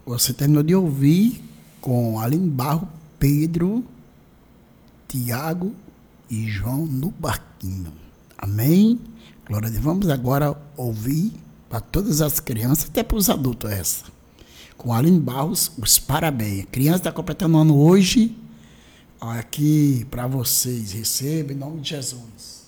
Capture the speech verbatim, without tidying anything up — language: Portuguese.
Você terminou de ouvir com Aline Barro, Pedro, Tiago e João no barquinho. Amém? Glória a Deus. Vamos agora ouvir para todas as crianças, até para os adultos essa. Com Aline Barros, os parabéns. A criança está completando um ano hoje. Aqui para vocês. Receba em nome de Jesus.